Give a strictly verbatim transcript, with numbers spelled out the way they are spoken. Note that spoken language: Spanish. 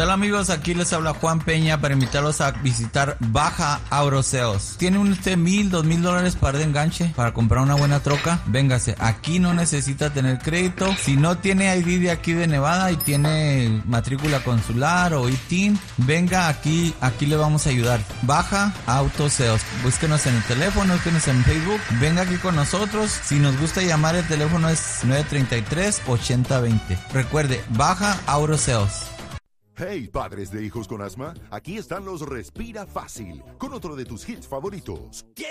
tal amigos? Aquí les habla Juan Peña para invitarlos a visitar Baja Auroseos. ¿Tiene usted mil, dos mil dólares para de enganche para comprar una buena troca? Véngase, aquí no necesita tener crédito. Si no tiene I D de aquí de Nevada y tiene matrícula consular o I T I N, venga aquí, aquí le vamos a ayudar. Baja Autoseos. Búsquenos en el teléfono, búsquenos en Facebook. Venga aquí con nosotros. Si nos gusta llamar, el teléfono es nueve tres tres, ocho cero dos cero. Recuerde, Baja Auroseos. Hey, padres de hijos con asma, aquí están los Respira Fácil, con otro de tus hits favoritos.